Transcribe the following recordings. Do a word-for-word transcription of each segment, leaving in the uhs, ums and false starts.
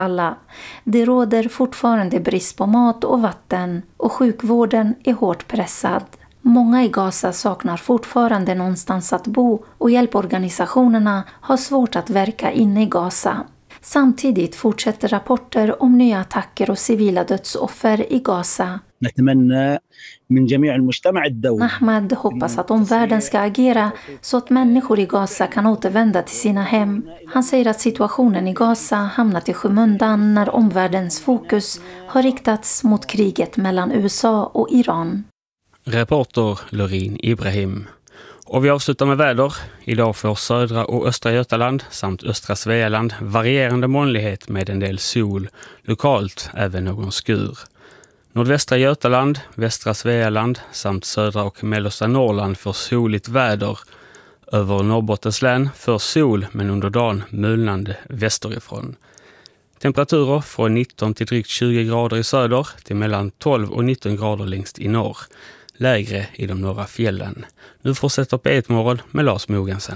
alla. Det råder fortfarande brist på mat och vatten och sjukvården är hårt pressad. Många i Gaza saknar fortfarande någonstans att bo och hjälporganisationerna har svårt att verka inne i Gaza. Samtidigt fortsätter rapporter om nya attacker och civila dödsoffer i Gaza. Ahmed hoppas att omvärlden ska agera så att människor i Gaza kan återvända till sina hem. Han säger att situationen i Gaza hamnat i skymundan när omvärldens fokus har riktats mot kriget mellan U S A och Iran. Reporter Lorin Ibrahim. Och vi avslutar med väder. Idag får södra och östra Götaland samt östra Svealand varierande molnighet med en del sol, lokalt även någon skur. Nordvästra Götaland, västra Svealand samt södra och mellersta Norrland får soligt väder. Över Norrbottens län för sol men under dagen mulnande västerifrån. Temperaturer från nitton till drygt tjugo grader i söder till mellan tolv och nitton grader längst i norr. Lägre i de norra fjällen. Nu fortsätter P ett morgon med Lars Mogensen.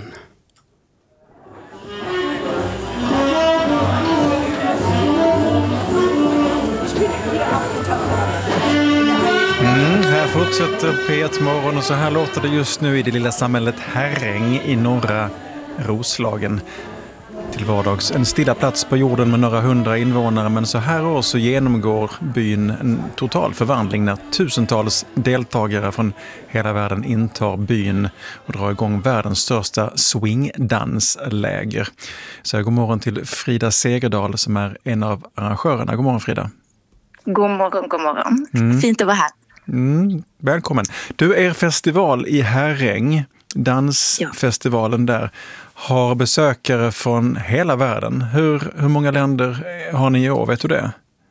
Mm, här fortsätter P ett morgon och så här låter det just nu i det lilla samhället Herräng i norra Roslagen. Till vardags en stilla plats på jorden med några hundra invånare, men så här år så genomgår byn en total förvandling när tusentals deltagare från hela världen intar byn och drar igång världens största swingdansläger. Så god morgon till Frida Segerdal som är en av arrangörerna. God morgon Frida. God morgon, god morgon. Mm. Fint att vara här. Mm, välkommen. Du, er festival i Herräng, dansfestivalen där, har besökare från hela världen. Hur, hur många länder har ni i år, vet du det?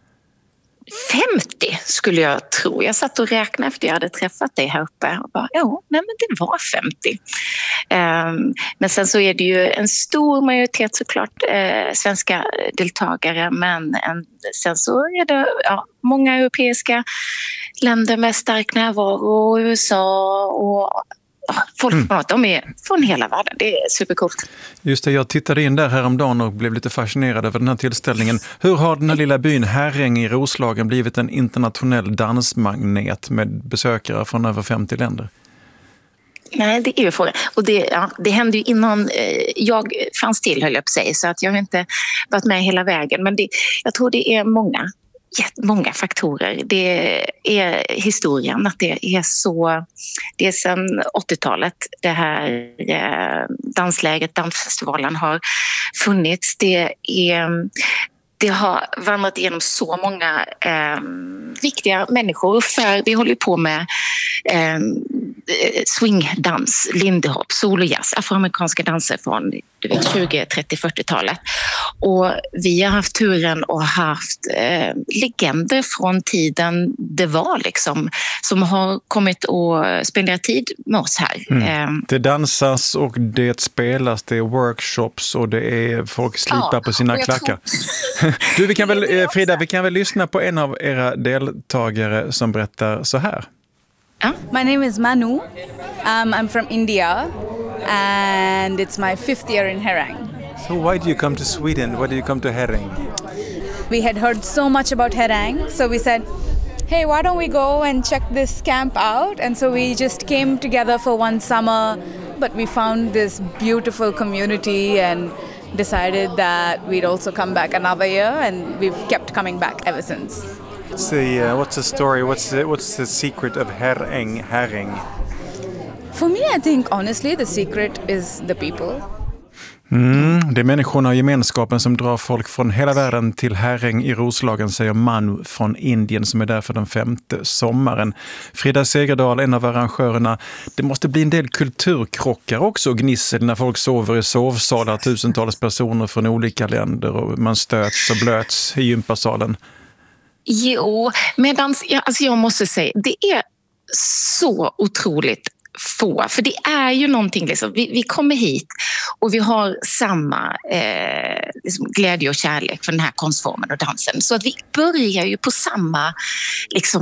femtio skulle jag tro. Jag satt och räknade efter jag hade träffat dig här uppe. Och bara, ja, nej men det var femtio. Um, men sen så är det ju en stor majoritet såklart eh, svenska deltagare. Men en, sen så är det ja, många europeiska länder med stark närvaro. U S A och folk mm. de är från hela världen. Det är supercoolt. Just det, jag tittade in där häromdagen och blev lite fascinerad över den här tillställningen. Hur har den här lilla byn Herräng i Roslagen blivit en internationell dansmagnet med besökare från över femtio länder? Nej, det är ju frågan. Och det, ja, det hände ju innan eh, jag fanns till, höll jag på sig, så att jag har inte varit med hela vägen. Men det, jag tror det är många Många faktorer. Det är historien, att det är så, det är sedan åttiotalet det här dansläget, dansfestivalen har funnits. Det är Det har vandrat igenom så många eh, viktiga människor, för vi håller på med eh, swingdans, lindy hop, solo jazz, afroamerikanska danser från du vet, tjugo, trettio, fyrtiotalet. Och vi har haft turen och haft eh, legender från tiden det var liksom, som har kommit och spenderat tid med oss här. Mm. Eh, det dansas och det spelas, det är workshops och det är folk slipar ja, på sina klackar. Tror... Du, vi kan väl, Frida, vi kan väl lyssna på en av era deltagare som berättar så här. My name is Manu. Um, I'm from India and it's my fifth year in Herräng. So why do you come to Sweden? Why do you come to Herräng? We had heard so much about Herräng, so we said, hey, why don't we go and check this camp out? And so we just came together for one summer, but we found this beautiful community and decided that we'd also come back another year, and we've kept coming back ever since. What's the, uh, what's the story? What's the, what's the secret of Herräng? Herräng? For me, I think honestly the secret is the people. Mm, det är människorna och gemenskapen som drar folk från hela världen till Herräng i Roslagen, säger Manu från Indien som är där för den femte sommaren. Frida Segerdal, en av arrangörerna. Det måste bli en del kulturkrockar också och gnissel när folk sover i sovsalar, tusentals personer från olika länder och man stöts och blöts i gympasalen. Jo, medan jag, alltså jag måste säga, det är så otroligt få. För det är ju någonting, liksom, vi, vi kommer hit och vi har samma eh, liksom glädje och kärlek för den här konstformen och dansen. Så att vi börjar ju på samma liksom,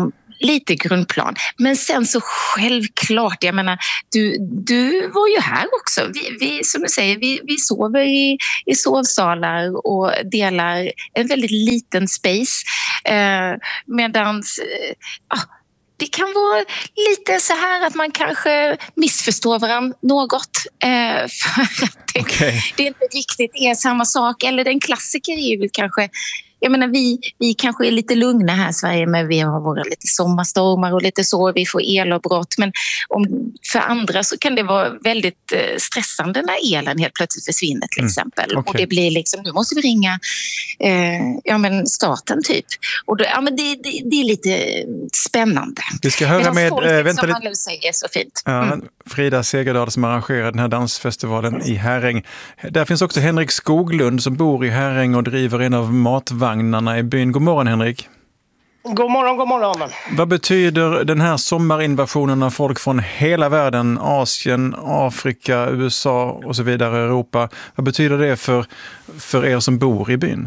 lite grundplan. Men sen så självklart, jag menar, du, du var ju här också. Vi, vi, som du säger, vi, vi sover i, i sovsalar och delar en väldigt liten space. Eh, medans... Eh, Det kan vara lite så här att man kanske missförstår varandra något. Eh, för att det, okay. det inte riktigt är samma sak. Eller den klassiker är väl kanske... Jag menar, vi, vi kanske är lite lugna här i Sverige, men vi har våra lite sommarstormar och lite så, vi får elavbrott. Men om, för andra så kan det vara väldigt stressande när elen helt plötsligt försvinner till exempel. Mm, okay. Och det blir liksom, nu måste vi ringa eh, ja, men staten typ. Och då, ja, men det, det, det är lite spännande. Vi ska höra med... Folk, äh, vänta som lite. man nu säger är så fint. Ja, mm. Frida Segerdahl som arrangerar den här dansfestivalen i Herräng. Där finns också Henrik Skoglund som bor i Herräng och driver en av matvagnarna i byn. God morgon, Henrik. God morgon, god morgon. Vad betyder den här sommarinvasionen av folk från hela världen, Asien, Afrika, U S A och så vidare, Europa? Vad betyder det för, för er som bor i byn?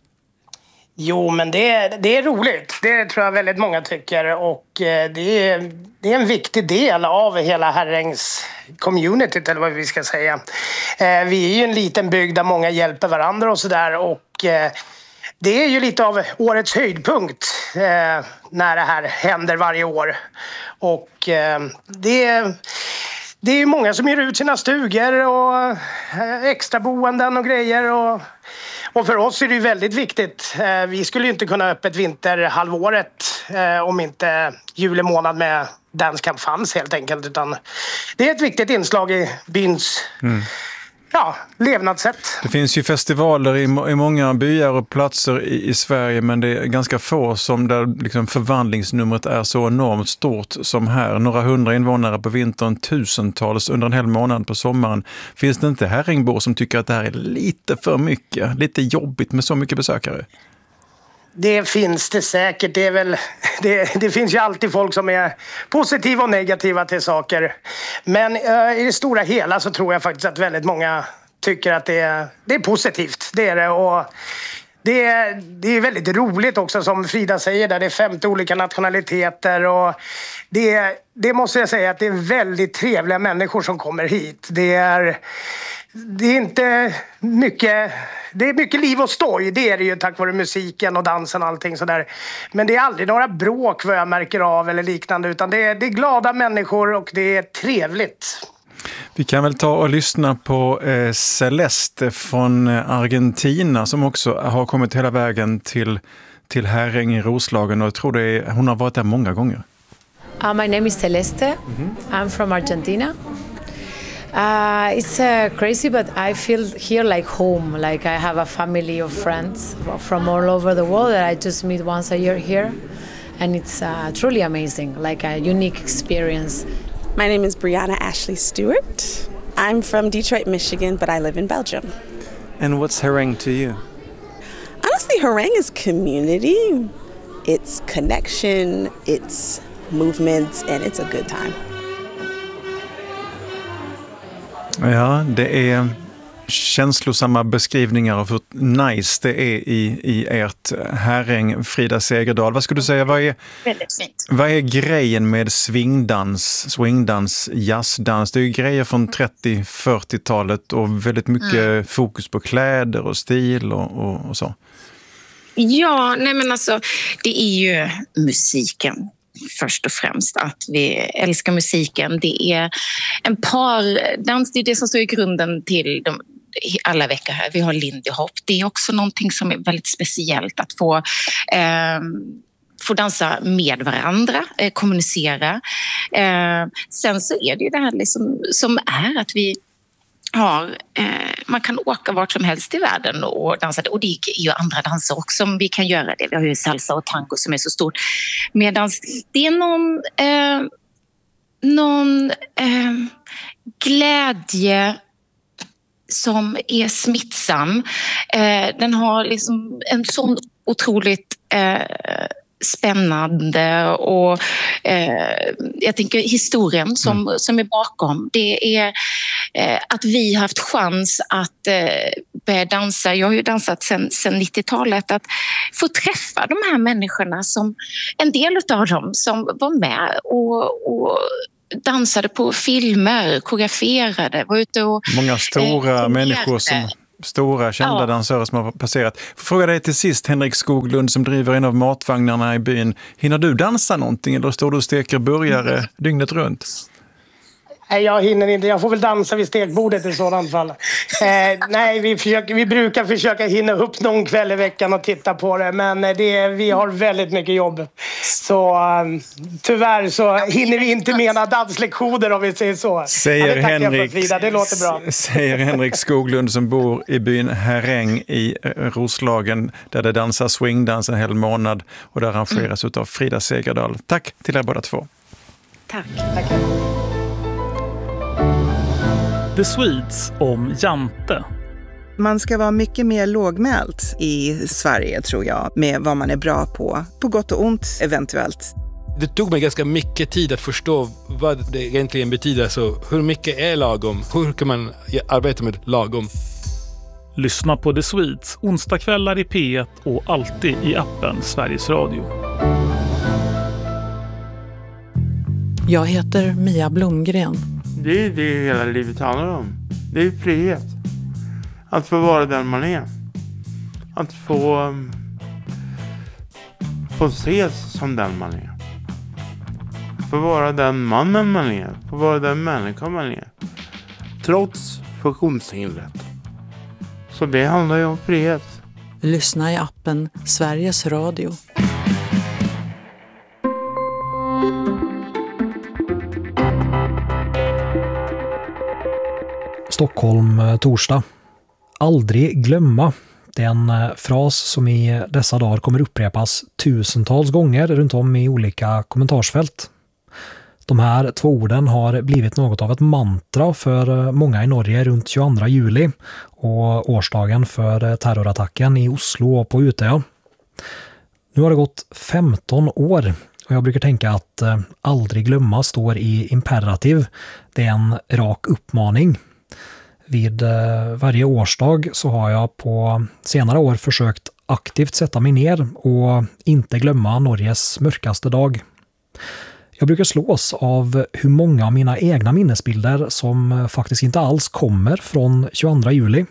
Jo, men det är, det är roligt. Det tror jag väldigt många tycker. Och det är, det är en viktig del av hela Herrängs community, eller vad vi ska säga. Vi är ju en liten bygd där många hjälper varandra och sådär. Och det är ju lite av årets höjdpunkt när det här händer varje år. Och det är... Det är många som ger ut sina stugor och extra boenden och grejer. Och, och för oss är det ju väldigt viktigt. Vi skulle ju inte kunna ha öppet vinterhalvåret om inte juli månad med Dance Camp fanns helt enkelt. Utan det är ett viktigt inslag i byns mm. ja, levnadssätt. Det finns ju festivaler i, i många byar och platser i, i Sverige, men det är ganska få som där liksom förvandlingsnumret är så enormt stort som här. Några hundra invånare på vintern, tusentals under en hel månad på sommaren. Finns det inte herringbor som tycker att det här är lite för mycket, lite jobbigt med så mycket besökare? Det finns det säkert. Det, är väl, det, det finns ju alltid folk som är positiva och negativa till saker. Men uh, i det stora hela så tror jag faktiskt att väldigt många tycker att det är, det är positivt. Det är det. Och det är, det är väldigt roligt också, som Frida säger, där det är femtio olika nationaliteter. Och det, det måste jag säga att det är väldigt trevliga människor som kommer hit. Det är... Det är inte mycket, det är mycket liv och stoj, det är det ju tack vare musiken och dansen och allting sådär. Men det är aldrig några bråk vad jag märker av eller liknande, utan det är, det är glada människor och det är trevligt. Vi kan väl ta och lyssna på eh, Celeste från Argentina som också har kommit hela vägen till, till Herräng i Roslagen, och jag tror det är, hon har varit där många gånger. Uh, my name is Celeste. Mm-hmm. I'm from Argentina. Uh, it's uh, crazy, but I feel here like home. Like I have a family of friends from all over the world that I just meet once a year here. And it's uh, truly amazing, like a unique experience. My name is Brianna Ashley Stewart. I'm from Detroit, Michigan, but I live in Belgium. And what's Herräng to you? Honestly, Herräng is community. It's connection, it's movement, and it's a good time. Ja, det är känslosamma beskrivningar av hur nice det är i, i ert Herräng. Frida Segerdahl, vad skulle du säga, vad är, väldigt fint. Vad är grejen med swingdans, swingdans, jazzdans? Det är ju grejer från trettio-fyrtiotalet och väldigt mycket mm. fokus på kläder och stil och, och, och så. Ja, nej men alltså, det är ju musiken. Först och främst att vi älskar musiken. Det är en pardans, det är det som står i grunden till de, alla veckor här. Vi har Lindy Hop. Det är också någonting som är väldigt speciellt att få, eh, få dansa med varandra, eh, kommunicera. Eh, sen så är det ju det här liksom, som är att vi har, eh, man kan åka vart som helst i världen och dansa. Och det är ju andra danser också om vi kan göra det. Vi har ju salsa och tango som är så stort. Medan det är någon, eh, någon eh, glädje som är smittsam. Eh, den har liksom en sån otroligt eh, spännande och eh, jag tänker historien som, mm. som är bakom. Det är eh, att vi har haft chans att eh, börja dansa. Jag har ju dansat sedan, sedan nittiotalet. Att få träffa de här människorna, som en del av dem som var med och, och dansade på filmer, koreograferade, var ute och... Många stora eh, människor som... Stora kända ja. dansörer som har passerat. Får fråga dig till sist, Henrik Skoglund som driver en av matvagnarna i byn. Hinner du dansa någonting eller står du och steker burgare mm. dygnet runt? Nej, jag hinner inte. Jag får väl dansa vid stekbordet i sådant fall. Eh, nej, vi, försöker, vi brukar försöka hinna upp någon kväll i veckan och titta på det. Men det, vi har väldigt mycket jobb. Så um, tyvärr så hinner vi inte med några danslektioner, om vi säger så. Säger, ja, Henrik, Frida, det låter bra. Säger Henrik Skoglund som bor i byn Herräng i Roslagen, där det dansar swingdans en hel månad och där arrangeras mm. av Frida Segerdahl. Tack till er båda två. Tack. Tack. The Swedes om Jante. Man ska vara mycket mer lågmält i Sverige, tror jag, med vad man är bra på. På gott och ont, eventuellt. Det tog mig ganska mycket tid att förstå vad det egentligen betyder. Så hur mycket är lagom? Hur kan man arbeta med lagom? Lyssna på The Swedes onsdagskvällar i P ett och alltid i appen Sveriges Radio. Jag heter Mia Blomgren. Det är det hela livet handlar om. Det är frihet. Att få vara den man är. Att få få ses som den man är. Få vara den mannen man är. Få vara den människan man är. Trots funktionshindret. Så det handlar ju om frihet. Lyssna i appen Sveriges Radio. Stockholm torsdag. Aldrig glömma. Det är en fras som i dessa dagar kommer upprepas tusentals gånger runt om i olika kommentarsfält. De här två orden har blivit något av ett mantra för många i Norge runt tjugoandra juli och årsdagen för terrorattacken i Oslo och på Utøya. Nu har det gått femton år och jag brukar tänka att aldrig glömma står i imperativ. Det är en rak uppmaning. Vid varje årsdag så har jag på senare år försökt aktivt sätta mig ner och inte glömma Norges mörkaste dag. Jag brukar slås av hur många av mina egna minnesbilder som faktiskt inte alls kommer från tjugoandra juli.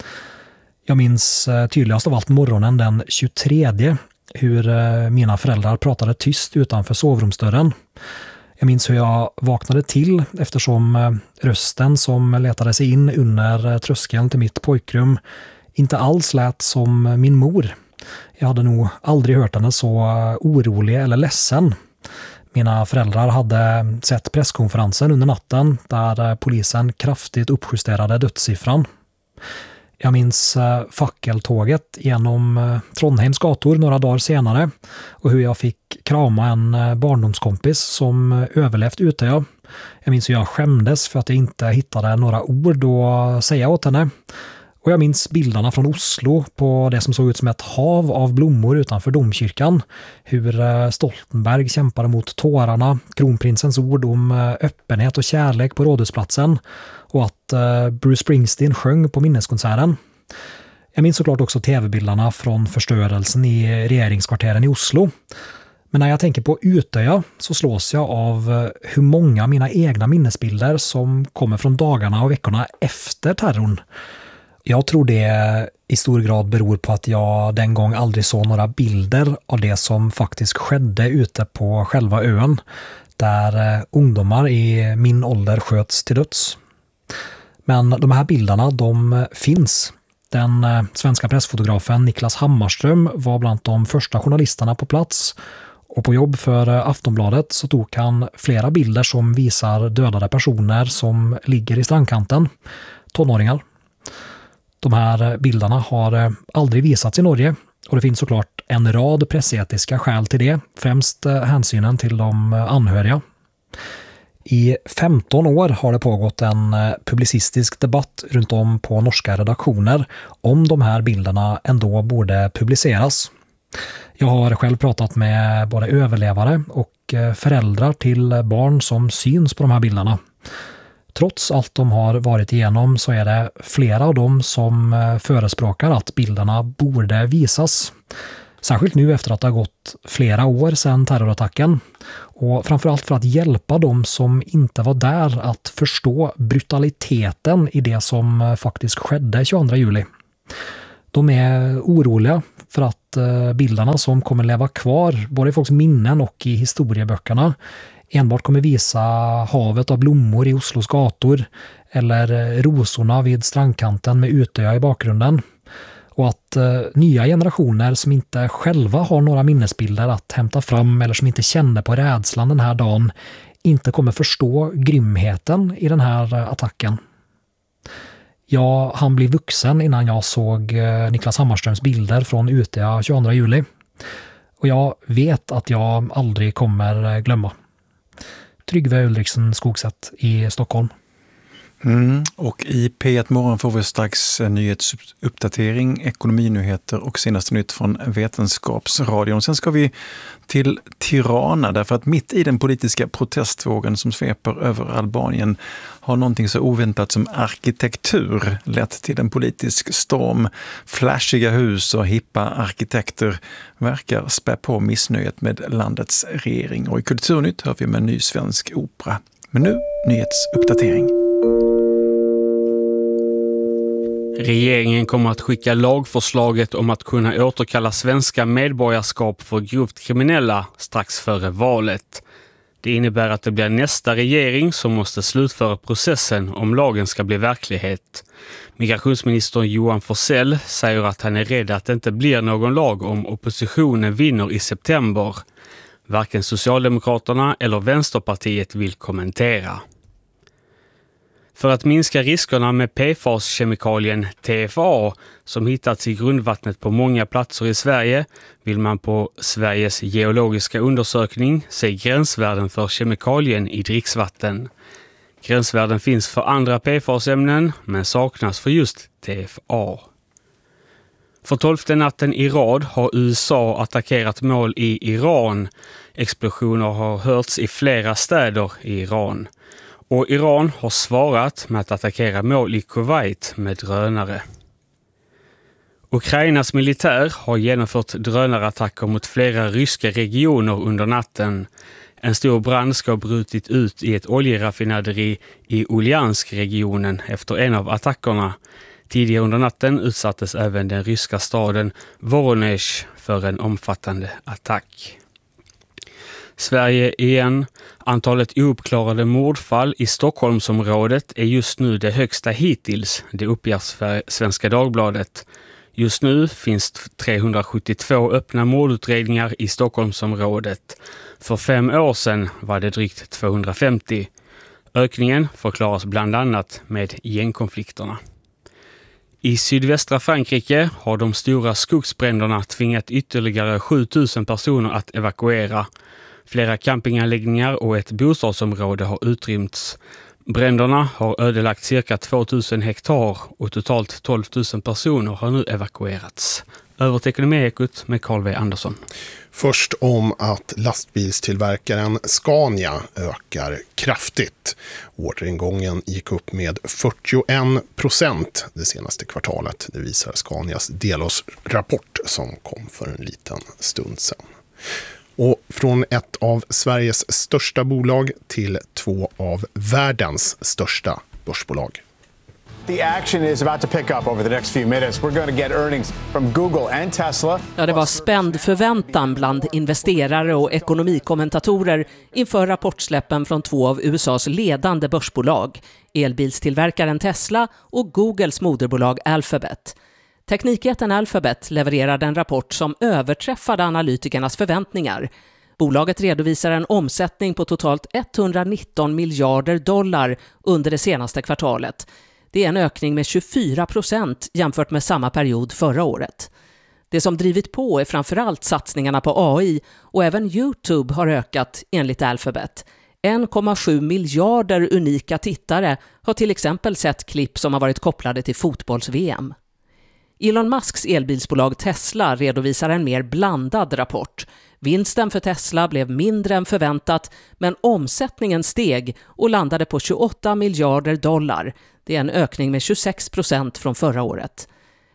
Jag minns tydligast av allt morgonen den tjugotredje hur mina föräldrar pratade tyst utanför sovrumsdörren. Jag minns hur jag vaknade till eftersom rösten som letade sig in under tröskeln till mitt pojkrum inte alls lät som min mor. Jag hade nog aldrig hört henne så orolig eller ledsen. Mina föräldrar hade sett presskonferensen under natten där polisen kraftigt uppjusterade dödssiffran. Jag minns fackeltåget genom Trondheims gator några dagar senare och hur jag fick krama en barndomskompis som överlevt Utøya. Jag minns hur jag skämdes för att jag inte hittade några ord att säga åt henne. Och jag minns bilderna från Oslo på det som såg ut som ett hav av blommor utanför domkyrkan. Hur Stoltenberg kämpade mot tårarna, kronprinsens ord om öppenhet och kärlek på Rådhusplatsen och att Bruce Springsteen sjöng på minneskonserten. Jag minns såklart också tv-bilderna från förstörelsen i regeringskvarteren i Oslo. Men när jag tänker på Utøya så slås jag av hur många av mina egna minnesbilder som kommer från dagarna och veckorna efter terrorn. Jag tror det i stor grad beror på att jag den gång aldrig såg några bilder av det som faktiskt skedde ute på själva ön, där ungdomar i min ålder sköts till döds. Men de här bilderna, de finns. Den svenska pressfotografen Niklas Hammarström var bland de första journalisterna på plats och på jobb för Aftonbladet så tog han flera bilder som visar dödade personer som ligger i strandkanten, tonåringar. De här bilderna har aldrig visats i Norge och det finns såklart en rad pressetiska skäl till det, främst hänsynen till de anhöriga. I femton år har det pågått en publicistisk debatt runt om på norska redaktioner om de här bilderna ändå borde publiceras. Jag har själv pratat med både överlevare och föräldrar till barn som syns på de här bilderna. Trots allt de har varit igenom så är det flera av dem som förespråkar att bilderna borde visas. Särskilt nu efter att det har gått flera år sedan terrorattacken. Och framförallt för att hjälpa dem som inte var där att förstå brutaliteten i det som faktiskt skedde tjugoandra juli. De är oroliga för att bilderna som kommer leva kvar både i folks minnen och i historieböckerna enbart kommer visa havet av blommor i Oslos gator eller rosorna vid strandkanten med Utöja i bakgrunden. Och att eh, nya generationer som inte själva har några minnesbilder att hämta fram eller som inte kände på rädslan den här dagen inte kommer förstå grymheten i den här eh, attacken. Jag hann bli vuxen innan jag såg eh, Niklas Hammarströms bilder från Utöja tjugoandra juli. Och jag vet att jag aldrig kommer glömma. Tryggve Ulriksen Skogsätt i Stockholm. Mm. Och i P ett Morgon får vi strax en nyhetsuppdatering, ekonominyheter och senaste nytt från Vetenskapsradion. Sen ska vi till Tirana därför att mitt i den politiska protestvågen som sveper över Albanien har någonting så oväntat som arkitektur lett till en politisk storm. Flashiga hus och hippa arkitekter verkar spä på missnöjet med landets regering. Och i Kulturnytt hör vi med en ny svensk opera. Men nu nyhetsuppdatering. Regeringen kommer att skicka lagförslaget om att kunna återkalla svenska medborgarskap för grovt kriminella strax före valet. Det innebär att det blir nästa regering som måste slutföra processen om lagen ska bli verklighet. Migrationsminister Johan Forssell säger att han är rädd att det inte blir någon lag om oppositionen vinner i september. Varken Socialdemokraterna eller Vänsterpartiet vill kommentera. För att minska riskerna med P F A-kemikalien T F A som hittats i grundvattnet på många platser i Sverige vill man på Sveriges geologiska undersökning se gränsvärden för kemikalien i dricksvatten. Gränsvärden finns för andra P F A-ämnen men saknas för just T F A. För tolfte natten i rad har U S A attackerat mål i Iran. Explosioner har hörts i flera städer i Iran. Och Iran har svarat med att attackera mål i Kuwait med drönare. Ukrainas militär har genomfört drönarattacker mot flera ryska regioner under natten. En stor brand ska ha brutit ut i ett oljeraffinaderi i Uljansk-regionen efter en av attackerna. Tidigare under natten utsattes även den ryska staden Voronezh för en omfattande attack. Sverige igen. Antalet ouppklarade mordfall i Stockholmsområdet är just nu det högsta hittills, det uppger Svenska Dagbladet. Just nu finns trehundrasjuttiotvå öppna mordutredningar i Stockholmsområdet. För fem år sedan var det drygt tvåhundrafemtio. Ökningen förklaras bland annat med gängkonflikterna. I sydvästra Frankrike har de stora skogsbränderna tvingat ytterligare sjutusen personer att evakuera. Flera campinganläggningar och ett bostadsområde har utrymts. Bränderna har ödelagt cirka tvåtusen hektar och totalt tolvtusen personer har nu evakuerats. Över till Ekonomiekot med Carl V. Andersson. Först om att lastbilstillverkaren Scania ökar kraftigt. Orderingången gick upp med fyrtioen procent det senaste kvartalet. Det visar Scanias delårsrapport som kom för en liten stund sedan. Och från ett av Sveriges största bolag till två av världens största börsbolag. The action is about to pick up over the next few minutes. We're going to get earnings from Google and Tesla. Ja, det var spänd förväntan bland investerare och ekonomikommentatorer inför rapportsläppen från två av U S A:s ledande börsbolag, elbilstillverkaren Tesla och Googles moderbolag Alphabet. Teknikjätten Alphabet levererade en rapport som överträffade analytikernas förväntningar. Bolaget redovisar en omsättning på totalt etthundranitton miljarder dollar under det senaste kvartalet. Det är en ökning med tjugofyra procent jämfört med samma period förra året. Det som drivit på är framförallt satsningarna på A I och även YouTube har ökat enligt Alphabet. en komma sju miljarder unika tittare har till exempel sett klipp som har varit kopplade till fotbolls-V M. Elon Musks elbilsbolag Tesla redovisar en mer blandad rapport. Vinsten för Tesla blev mindre än förväntat, men omsättningen steg och landade på tjugoåtta miljarder dollar. Det är en ökning med tjugosex procent från förra året.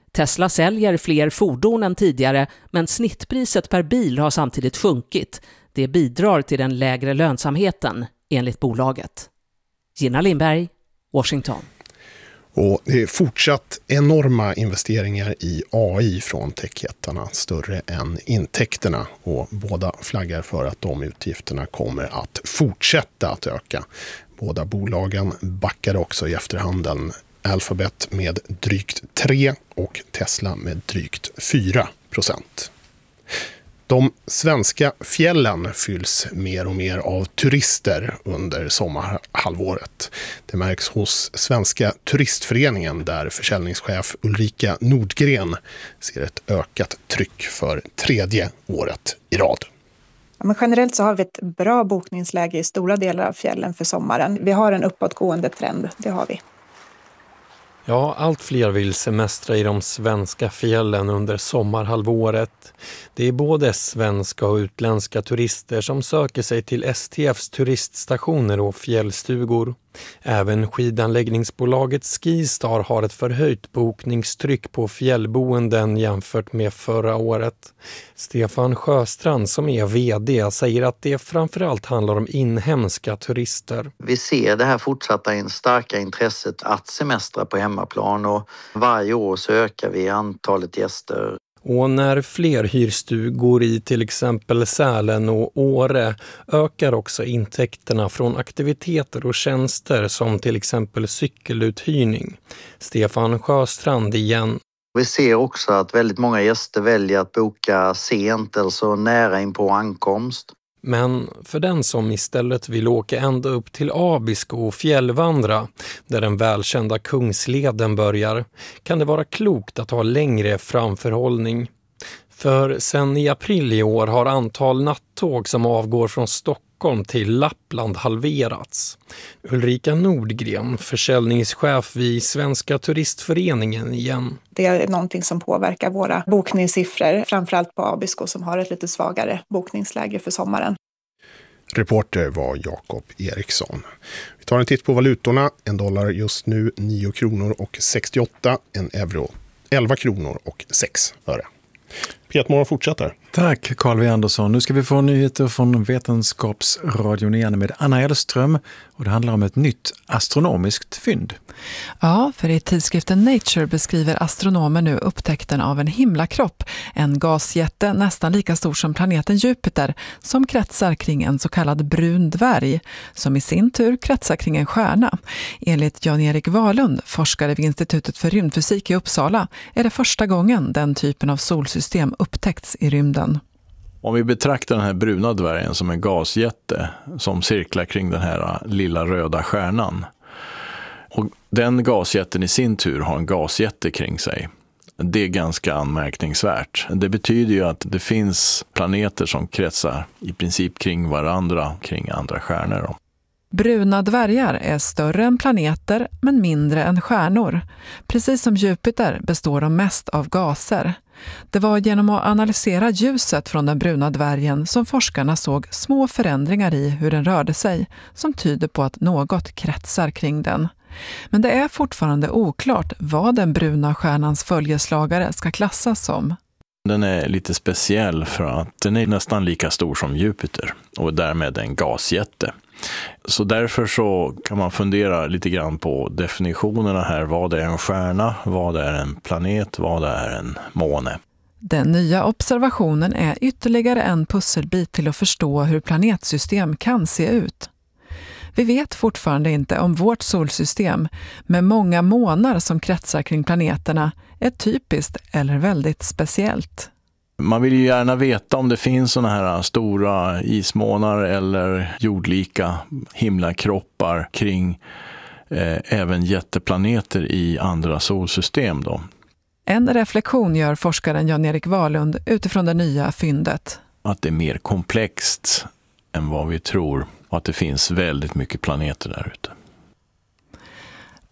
Tesla säljer fler fordon än tidigare, men snittpriset per bil har samtidigt sjunkit. Det bidrar till den lägre lönsamheten, enligt bolaget. Gina Lindberg, Washington. Och det är fortsatt enorma investeringar i A I från techjättarna, större än intäkterna, och båda flaggar för att de utgifterna kommer att fortsätta att öka. Båda bolagen backade också i efterhanden, Alphabet med drygt tre och Tesla med drygt fyra procent. De svenska fjällen fylls mer och mer av turister under sommarhalvåret. Det märks hos Svenska turistföreningen, där försäljningschef Ulrika Nordgren ser ett ökat tryck för tredje året i rad. Ja, men generellt så har vi ett bra bokningsläge i stora delar av fjällen för sommaren. Vi har en uppåtgående trend, det har vi. Ja, allt fler vill semestra i de svenska fjällen under sommarhalvåret. Det är både svenska och utländska turister som söker sig till S T F:s turiststationer och fjällstugor. Även skidanläggningsbolaget Skistar har ett förhöjt bokningstryck på fjällboenden jämfört med förra året. Stefan Sjöstrand, som är vd, säger att det framförallt handlar om inhemska turister. Vi ser det här fortsatta starka intresset att semestra på hemmaplan, och varje år så ökar vi antalet gäster. Och när fler hyrstugor i till exempel Sälen och Åre ökar också intäkterna från aktiviteter och tjänster som till exempel cykeluthyrning. Stefan Sjöstrand igen. Vi ser också att väldigt många gäster väljer att boka sent, alltså nära in på ankomst. Men för den som istället vill åka ända upp till Abisko och fjällvandra, där den välkända Kungsleden börjar, kan det vara klokt att ha längre framförhållning. För sen i april i år har antal nattåg som avgår från Stockholm till Lappland halverats. Ulrika Nordgren, försäljningschef vid Svenska turistföreningen igen. Det är någonting som påverkar våra bokningssiffror, framförallt på Abisko som har ett lite svagare bokningsläge för sommaren. Reporter var Jakob Eriksson. Vi tar en titt på valutorna. En dollar just nu nio kronor och sextioåtta, en euro elva kronor och sex öre. Pietmorgon fortsätter. Tack Carl W. Andersson. Nu ska vi få nyheter från Vetenskapsradion igen med Anna Elström, och det handlar om ett nytt astronomiskt fynd. Ja, för i tidskriften Nature beskriver astronomer nu upptäckten av en himlakropp, en gasjätte nästan lika stor som planeten Jupiter, som kretsar kring en så kallad brun dvärg, som i sin tur kretsar kring en stjärna. Enligt Jan-Erik Wahlund, forskare vid Institutet för rymdfysik i Uppsala, är det första gången den typen av solsystem upptäckts i rymden. Om vi betraktar den här bruna dvärgen som en gasjätte som cirklar kring den här lilla röda stjärnan, och den gasjätten i sin tur har en gasjätte kring sig, det är ganska anmärkningsvärt. Det betyder ju att det finns planeter som kretsar i princip kring varandra, kring andra stjärnor då. Bruna dvärgar är större än planeter men mindre än stjärnor. Precis som Jupiter består de mest av gaser. Det var genom att analysera ljuset från den bruna dvärgen som forskarna såg små förändringar i hur den rörde sig, som tyder på att något kretsar kring den. Men det är fortfarande oklart vad den bruna stjärnans följeslagare ska klassas som. Den är lite speciell för att den är nästan lika stor som Jupiter och därmed en gasjätte. Så därför så kan man fundera lite grann på definitionerna här. Vad är en stjärna? Vad är en planet? Vad är en måne? Den nya observationen är ytterligare en pusselbit till att förstå hur planetsystem kan se ut. Vi vet fortfarande inte om vårt solsystem, med många månar som kretsar kring planeterna, är typiskt eller väldigt speciellt. Man vill ju gärna veta om det finns såna här stora ismånar eller jordlika himlakroppar kring eh, även jätteplaneter i andra solsystem då. En reflektion gör forskaren Jan-Erik Wahlund utifrån det nya fyndet. Att det är mer komplext än vad vi tror, och att det finns väldigt mycket planeter där ute.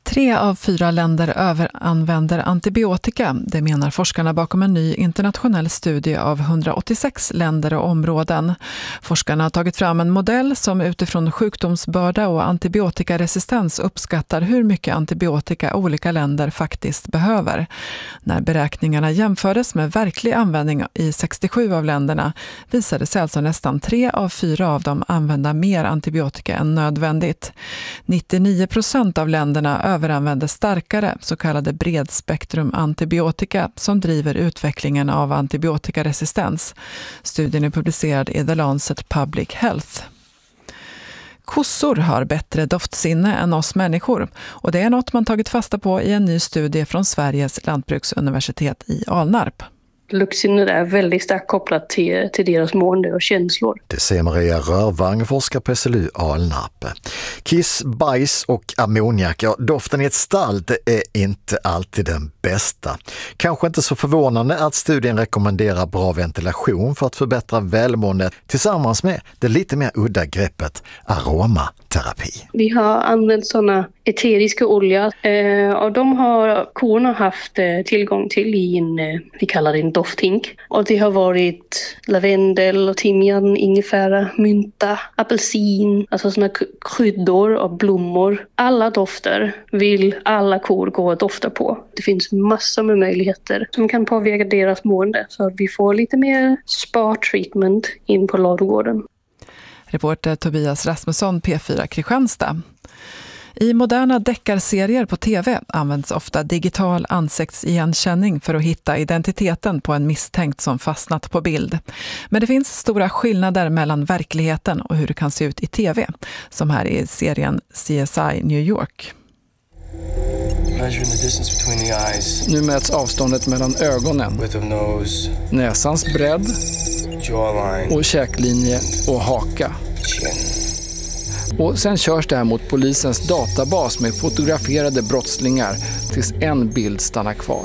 Tre av fyra länder överanvänder antibiotika. Det menar forskarna bakom en ny internationell studie av hundraåttiosex länder och områden. Forskarna har tagit fram en modell som utifrån sjukdomsbörda och antibiotikaresistens uppskattar hur mycket antibiotika olika länder faktiskt behöver. När beräkningarna jämfördes med verklig användning i sextiosju av länderna visade sig alltså nästan tre av fyra av dem använda mer antibiotika än nödvändigt. nittionio procent av länderna överanvänder starkare så kallade bredspektrum antibiotika som driver utvecklingen av antibiotikaresistens. Studien är publicerad i The Lancet Public Health. Kossor har bättre doftsinne än oss människor och det är något man tagit fasta på i en ny studie från Sveriges lantbruksuniversitet i Alnarp. Luktsinnet är väldigt starkt kopplat till, till deras mående och känslor. Det säger Maria Rörvang, forskar på S L U Alnarp. Kiss, bajs och ammoniak, ja, doften i ett stall är inte alltid den bästa. Kanske inte så förvånande att studien rekommenderar bra ventilation för att förbättra välmåendet tillsammans med det lite mer udda greppet aromaterapi. Vi har använt sådana eteriska olja eh, och de har korna haft eh, tillgång till i en, eh, vi kallar det en dofthink. Och det har varit lavendel, timjan, ingefära, mynta, apelsin, alltså sådana kryddor och blommor. Alla dofter vill alla kor gå och dofta på. Det finns massor med möjligheter som kan påverka deras mående så att vi får lite mer spa-treatment in på ladugården. Reporter Tobias Rasmusson, P fyra Kristianstad. I moderna deckarserier på tv används ofta digital ansiktsigenkänning för att hitta identiteten på en misstänkt som fastnat på bild. Men det finns stora skillnader mellan verkligheten och hur det kan se ut i tv, som här i serien C S I New York. Nu mäts avståndet mellan ögonen, näsans bredd och käklinje och haka. Och sen körs det här mot polisens databas med fotograferade brottslingar tills en bild stannar kvar.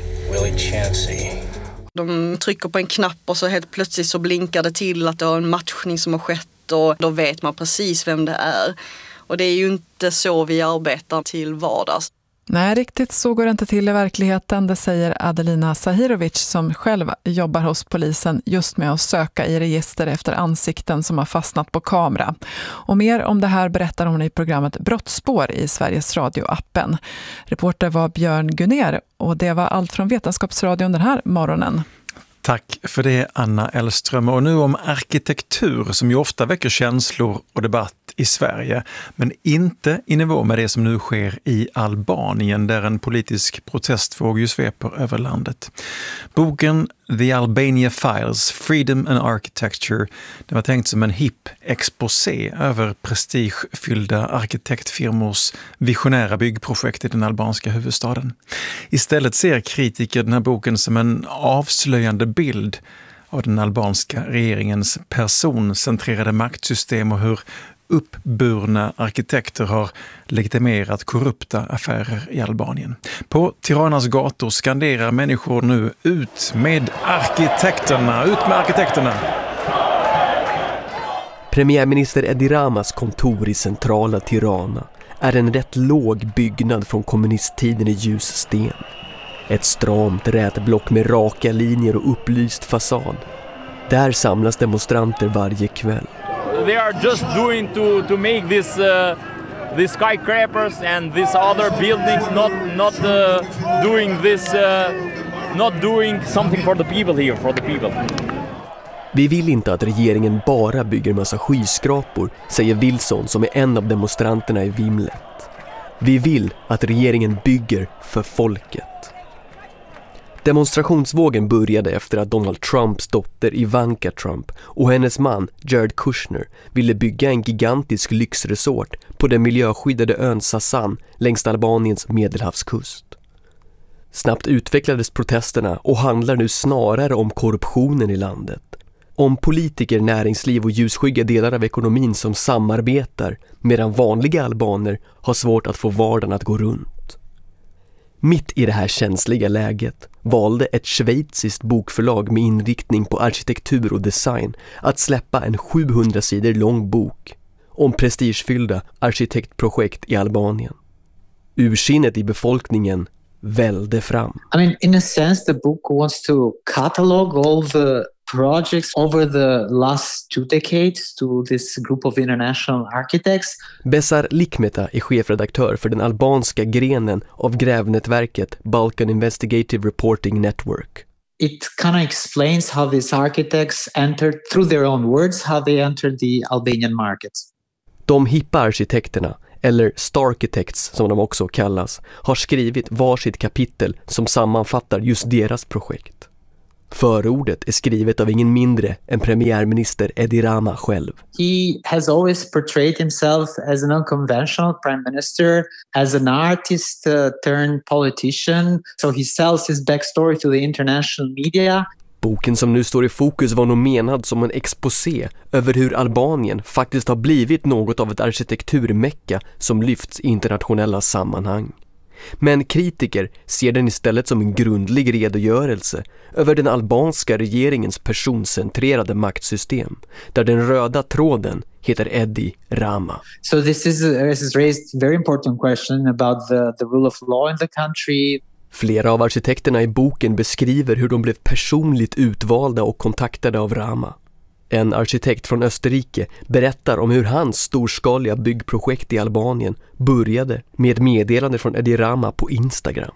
De trycker på en knapp och så helt plötsligt så blinkar det till att det är en matchning som har skett och då vet man precis vem det är. Och det är ju inte så vi arbetar till vardags. Nej, riktigt så går det inte till i verkligheten, det säger Adelina Sahirovic som själv jobbar hos polisen just med att söka i register efter ansikten som har fastnat på kamera. Och mer om det här berättar hon i programmet Brottsspår i Sveriges Radio-appen. Reporter var Björn Gunner och det var allt från Vetenskapsradion den här morgonen. Tack för det, Anna Elström. Och nu om arkitektur som ju ofta väcker känslor och debatt i Sverige, men inte i nivå med det som nu sker i Albanien där en politisk protestvåg ju sveper över landet. Boken The Albania Files, Freedom and Architecture, det var tänkt som en hipp exposé över prestigefyllda arkitektfirmors visionära byggprojekt i den albanska huvudstaden. Istället ser kritiker den här boken som en avslöjande bild av den albanska regeringens personcentrerade maktsystem och hur uppburna arkitekter har legitimerat korrupta affärer i Albanien. På Tiranas gator skanderar människor nu ut med arkitekterna, ut med arkitekterna! Premiärminister Edi Ramas kontor i centrala Tirana är en rätt låg byggnad från kommunisttiden i ljussten. Ett stramt rätblock med raka linjer och upplyst fasad. Där samlas demonstranter varje kväll. They are just doing to to make this uh, these skyscrapers and these other buildings not not uh, doing this uh, not doing something for the people here for the people. Vi vill inte att regeringen bara bygger en massa skyskrapor, säger Wilson som är en av demonstranterna i vimlet. Vi vill att regeringen bygger för folket. Demonstrationsvågen började efter att Donald Trumps dotter Ivanka Trump och hennes man Jared Kushner ville bygga en gigantisk lyxresort på den miljöskyddade ön Sasan längs Albaniens medelhavskust. Snabbt utvecklades protesterna och handlar nu snarare om korruptionen i landet. Om politiker, näringsliv och ljusskygga delar av ekonomin som samarbetar medan vanliga albaner har svårt att få vardagen att gå runt. Mitt i det här känsliga läget valde ett schweiziskt bokförlag med inriktning på arkitektur och design att släppa en sjuhundra sidor lång bok om prestigefyllda arkitektprojekt i Albanien. Ursinnet i befolkningen välde fram. I mean, in a sense, the book wants to catalog all the projects over the last two decades to this group of international architects. Besar Likmeta är chefredaktör för den albanska grenen av grävnätverket Balkan Investigative Reporting Network. It kind of explains how these architects entered, through their own words, how they entered the Albanian markets. De hippa arkitekterna, eller Starchitects som de också kallas, har skrivit varsitt kapitel som sammanfattar just deras projekt. Förordet är skrivet av ingen mindre än premiärminister Edi Rama själv. He has always portrayed himself as an unconventional prime minister, as an artist uh, turned politician. So he sells his backstory to the international media. Boken som nu står i fokus var nog menad som en exposé över hur Albanien faktiskt har blivit något av ett arkitekturmecka som lyfts i internationella sammanhang. Men kritiker ser den istället som en grundlig redogörelse över den albanska regeringens personcentrerade maktsystem, där den röda tråden heter Edi Rama. So this is a, this has raised a very important question about the, the rule of law in the country. Flera av arkitekterna i boken beskriver hur de blev personligt utvalda och kontaktade av Rama. En arkitekt från Österrike berättar om hur hans storskaliga byggprojekt i Albanien började med ett meddelande från Edi Rama på Instagram.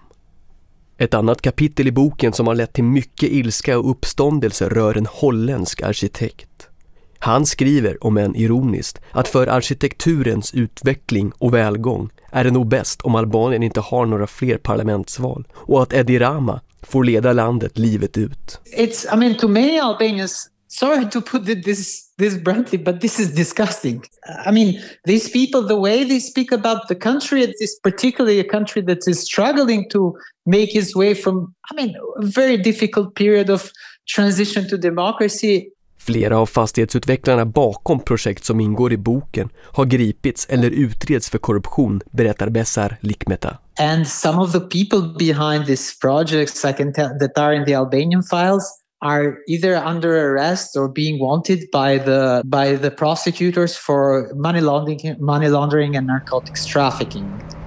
Ett annat kapitel i boken som har lett till mycket ilska och uppståndelse rör en holländsk arkitekt. Han skriver, om än ironiskt, att för arkitekturens utveckling och välgång är det nog bäst om Albanien inte har några fler parlamentsval och att Edi Rama får leda landet livet ut. It's, I mean, to many Albanians, sorry to put it this this bluntly, but this is disgusting. I mean, these people, the way they speak about the country, it's particularly a country that is struggling to make its way from, I mean, a very difficult period of transition to democracy. Flera av fastighetsutvecklarna bakom projekt som ingår i boken har gripits eller utreds för korruption, berättar Besar Likmeta. And some of the people behind these projects I can tell that are in the Albanian files are either under arrest or being wanted by the by the prosecutors for money laundering, money laundering and narcotics trafficking.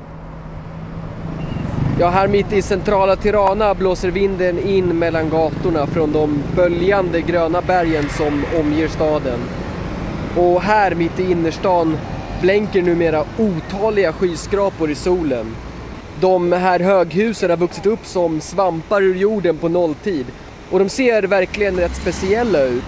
Ja, här mitt i centrala Tirana blåser vinden in mellan gatorna från de böljande gröna bergen som omger staden. Och här mitt i innerstan blänker numera otaliga skyskrapor i solen. De här höghusen har vuxit upp som svampar ur jorden på nolltid. Och de ser verkligen rätt speciella ut.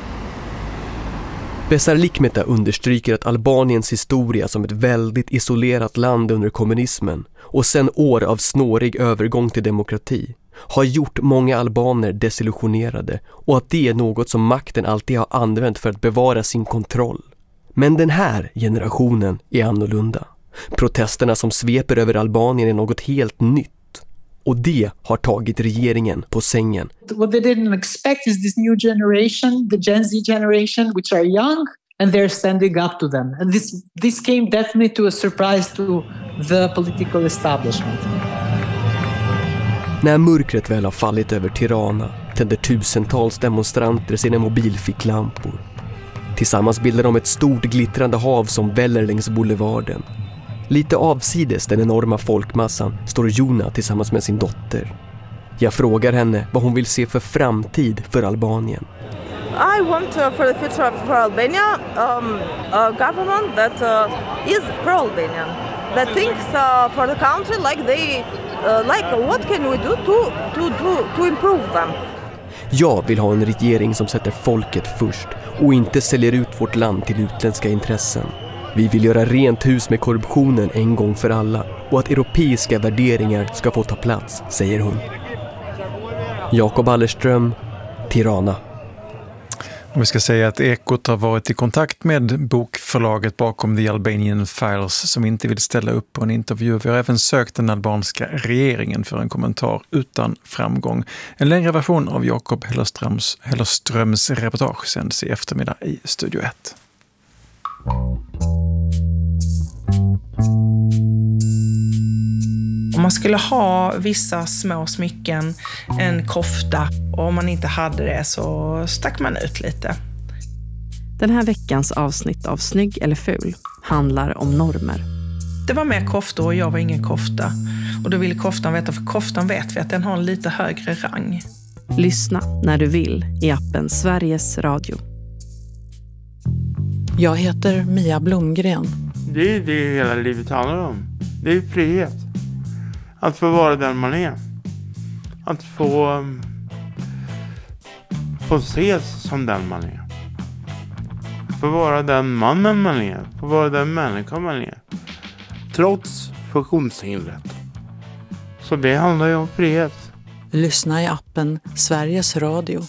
Besar Likmeta understryker att Albaniens historia som ett väldigt isolerat land under kommunismen och sen år av snårig övergång till demokrati har gjort många albaner desillusionerade och att det är något som makten alltid har använt för att bevara sin kontroll. Men den här generationen är annorlunda. Protesterna som sveper över Albanien är något helt nytt. Och det har tagit regeringen på sängen. What they didn't expect is this new generation, the Gen Z generation, which are young, and they're standing up to them. And this this came definitely to a surprise to the political establishment. När mörkret väl har fallit över Tirana tänder tusentals demonstranter sina mobilficklampor. Tillsammans bildar de ett stort glittrande hav som väller längs boulevarden. Lite avsides den enorma folkmassan står Jona tillsammans med sin dotter. Jag frågar henne vad hon vill se för framtid för Albanien. I want uh, for the future of for Albania um, a government that uh, is pro-Albanian, that thinks uh, for the country like they uh, like what can we do to to to to improve them. Jag vill ha en regering som sätter folket först och inte säljer ut vårt land till utländska intressen. Vi vill göra rent hus med korruptionen en gång för alla och att europeiska värderingar ska få ta plats, säger hon. Jakob Allerström, Tirana. Och vi ska säga att Ekot har varit i kontakt med bokförlaget bakom The Albanian Files som inte vill ställa upp på en intervju. Vi har även sökt den albanska regeringen för en kommentar utan framgång. En längre version av Jakob Hellerströms, Hellerströms reportage sänds i eftermiddag i Studio ett. Om man skulle ha vissa små smycken, en kofta, och om man inte hade det så stack man ut lite. Den här veckans avsnitt av Snygg eller ful handlar om normer. inte var med kofta och jag var ingen kofta. Och då ville koftan veta, för koftan vet vi att den har en lite högre rang. Lyssna när du vill i appen Sveriges Radio. Jag heter Mia Blomgren. Det är det hela livet handlar om. Det är frihet. Att få vara den man är. Att få, få ses som den man är. Få vara den mannen man är. Få vara den människan man är. Trots funktionshindret. Så det handlar ju om frihet. Lyssna i appen Sveriges Radio.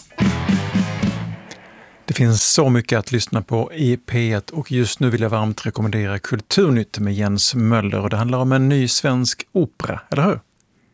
Det finns så mycket att lyssna på i P ett och just nu vill jag varmt rekommendera Kulturnytt med Jens Möller. Och det handlar om en ny svensk opera, eller hur?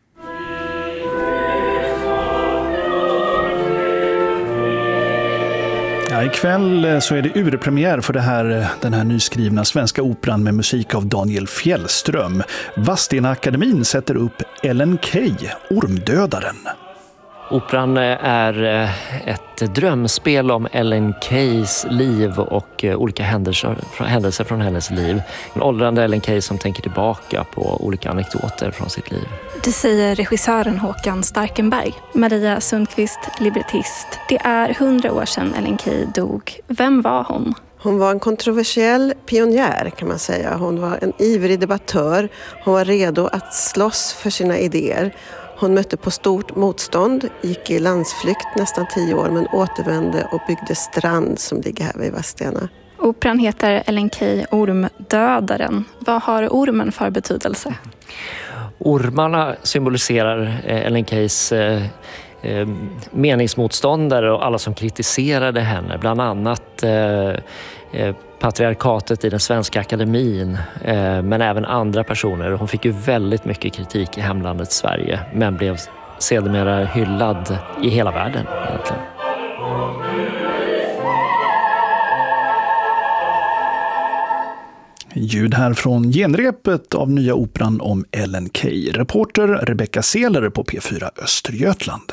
Ja, ikväll så är det urpremiär för det här, den här nyskrivna svenska operan med musik av Daniel Fjällström. Vadstena Akademin sätter upp Ellen Key, Ormdödaren. Operan är ett drömspel om Ellen Keys liv och olika händelser, händelser från hennes liv. En åldrande Ellen Key som tänker tillbaka på olika anekdoter från sitt liv. Det säger regissören Håkan Starkenberg. Maria Sundqvist, librettist. Det är hundra år sedan Ellen Key dog. Vem var hon? Hon var en kontroversiell pionjär kan man säga. Hon var en ivrig debattör. Hon var redo att slåss för sina idéer. Hon mötte på stort motstånd, gick i landsflykt nästan tio år men återvände och byggde Strand som ligger här vid Vadstena. Operan heter Ellen Key, Ormdödaren. Vad har ormen för betydelse? Ormarna symboliserar Ellen Keys eh, eh, meningsmotståndare och alla som kritiserade henne. Bland annat eh, eh, patriarkatet i den svenska akademin, eh, men även andra personer. Hon fick ju väldigt mycket kritik i hemlandet Sverige, men blev sedermera hyllad i hela världen egentligen. Ljud här från genrepet av nya operan om Ellen Key. Reporter Rebecca Seler på P fyra Östergötland.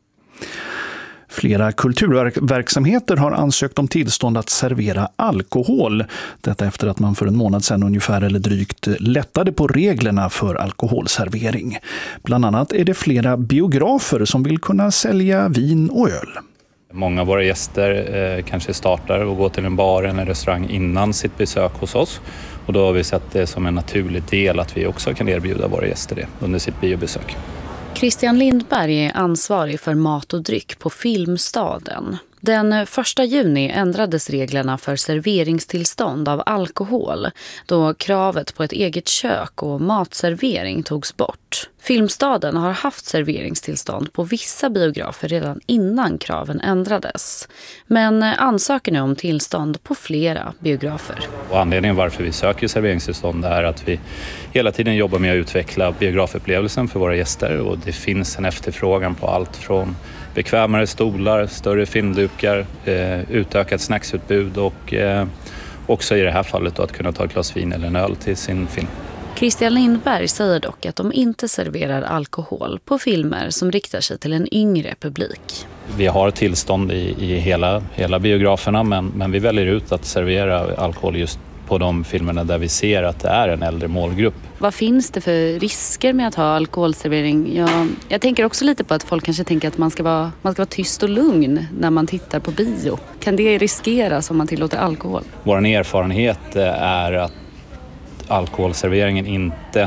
Flera kulturverksamheter har ansökt om tillstånd att servera alkohol. Detta efter att man för en månad sedan ungefär eller drygt lättade på reglerna för alkoholservering. Bland annat är det flera biografer som vill kunna sälja vin och öl. Många av våra gäster eh, kanske startar och går till en bar eller en restaurang innan sitt besök hos oss. Och då har vi sett det som en naturlig del att vi också kan erbjuda våra gäster det under sitt biobesök. Christian Lindberg är ansvarig för mat och dryck på Filmstaden. Den första juni ändrades reglerna för serveringstillstånd av alkohol då kravet på ett eget kök och matservering togs bort. Filmstaden har haft serveringstillstånd på vissa biografer redan innan kraven ändrades, men ansöker nu om tillstånd på flera biografer. Och anledningen varför vi söker serveringstillstånd är att vi hela tiden jobbar med att utveckla biografupplevelsen för våra gäster, och det finns en efterfrågan på allt från bekvämare stolar, större filmdukar, eh, utökat snacksutbud och eh, också i det här fallet då att kunna ta ett glas vin eller en öl till sin film. Christian Lindberg säger dock att de inte serverar alkohol på filmer som riktar sig till en yngre publik. Vi har tillstånd i, i hela, hela biograferna, men, men vi väljer ut att servera alkohol just på de filmerna där vi ser att det är en äldre målgrupp. Vad finns det för risker med att ha alkoholservering? Jag, jag tänker också lite på att folk kanske tänker att man ska, vara, man ska vara tyst och lugn när man tittar på bio. Kan det riskeras om man tillåter alkohol? Vår erfarenhet är att alkoholserveringen inte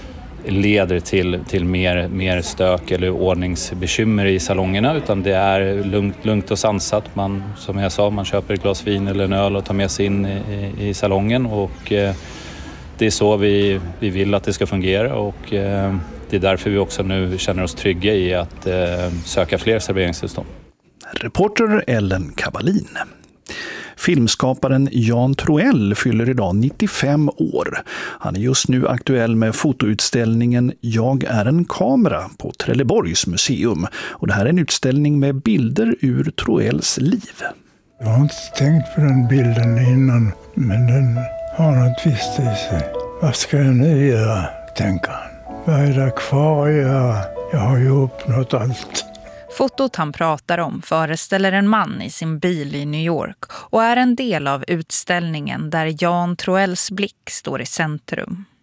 leder till, till mer, mer stök eller ordningsbekymmer i salongerna, utan det är lugnt, lugnt och sansat. Man, som jag sa, man köper ett glas vin eller en öl och tar med sig in i, i salongen, och eh, det är så vi, vi vill att det ska fungera, och eh, det är därför vi också nu känner oss trygga i att eh, söka fler serveringstillstånd. Reporter Ellen Kavalin. Filmskaparen Jan Troell fyller idag nittiofem år. Han är just nu aktuell med fotoutställningen Jag är en kamera på Trelleborgs museum. Och det här är en utställning med bilder ur Troells liv. Jag har inte tänkt på den bilden innan, men den har något visst i sig. Vad ska jag nu göra, tänker han. Vad är det kvar att göra? Jag har ju uppnått allt. Fotot han pratar om föreställer en man i sin bil i New York och är en del av utställningen där Jan Troells blick står i centrum.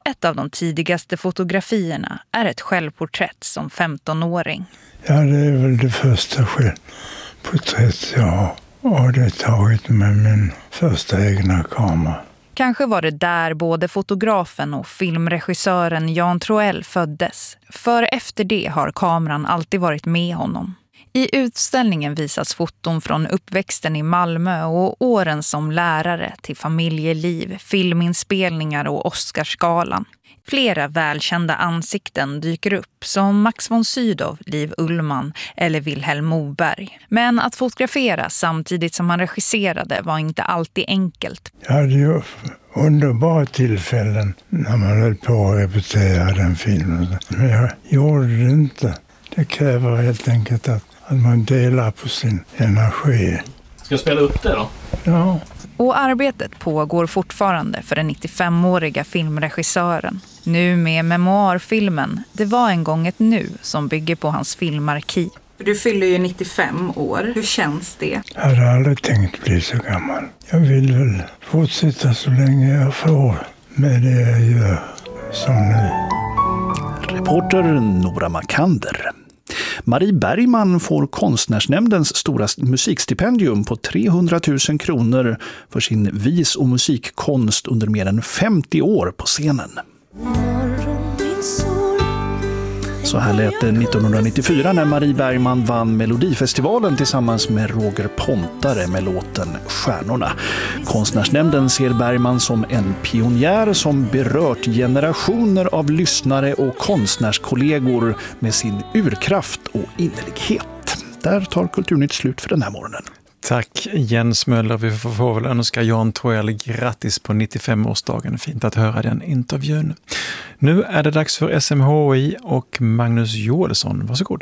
Ett av de tidigaste fotografierna är ett självporträtt som femtonåring. Ja, det är väl det första självporträtt jag har. Och det är tagit med min första egna kamera. Kanske var det där både fotografen och filmregissören Jan Troell föddes. För efter det har kameran alltid varit med honom. I utställningen visas foton från uppväxten i Malmö och åren som lärare till familjeliv, filminspelningar och Oscarsgalan. Flera välkända ansikten dyker upp som Max von Sydow, Liv Ullmann eller Vilhelm Moberg. Men att fotografera samtidigt som han regisserade var inte alltid enkelt. Jag hade ju underbara tillfällen när man höll på att repetera den filmen. Men jag gjorde det inte. Det kräver helt enkelt att, att man delar på sin energi. Ska jag spela upp det då? Ja. Och arbetet pågår fortfarande för den nittiofemåriga filmregissören. Nu med memoarfilmen Det var en gång ett nu som bygger på hans filmarkiv. Du fyller ju nittiofem år. Hur känns det? Jag hade aldrig tänkt bli så gammal. Jag vill väl fortsätta så länge jag får med det jag gör som nu. Reporter Nora Makander. Marie Bergman får Konstnärsnämndens stora musikstipendium på trehundratusen kronor för sin vis- och musikkonst under mer än femtio år på scenen. Så här lät det nittonhundranittiofyra när Marie Bergman vann Melodifestivalen tillsammans med Roger Pontare med låten Stjärnorna. Konstnärsnämnden ser Bergman som en pionjär som berört generationer av lyssnare och konstnärskollegor med sin urkraft och innerlighet. Där tar Kulturnytt slut för den här morgonen. Tack Jens Möller. Vi får väl önska Jan Troell grattis på nittiofemårsdagen. Fint att höra den intervjun. Nu är det dags för S M H I och Magnus Joelsson. Varsågod.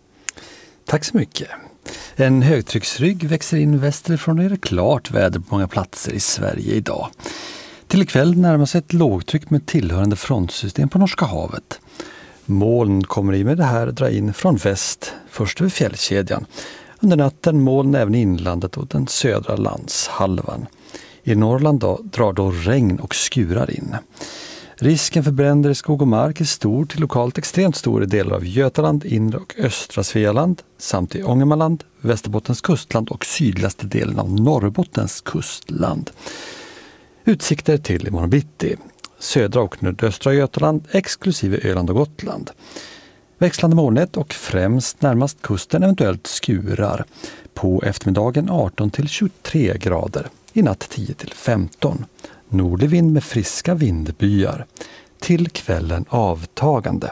Tack så mycket. En högtrycksrygg växer in västerifrån och är det klart väder på många platser i Sverige idag. Till ikväll närmar sig ett lågtryck med tillhörande frontsystem på Norska havet. Moln kommer i med det här dra in från väst, först över fjällkedjan. Under natten moln även i inlandet och den södra landshalvan. I Norrland då, drar då regn och skurar in. Risken för bränder i skog och mark är stor till lokalt extremt stor i delar av Götaland, inre och östra Svealand samt i Ångermanland, Västerbottens kustland och sydligaste delen av Norrbottens kustland. Utsikter till imorgon bitti. Södra och nordöstra Götaland exklusive Öland och Gotland. Växlande molnigt och främst närmast kusten eventuellt skurar. På eftermiddagen arton till tjugotre grader. I natt tio till femton. Nordlig vind med friska vindbyar. Till kvällen avtagande.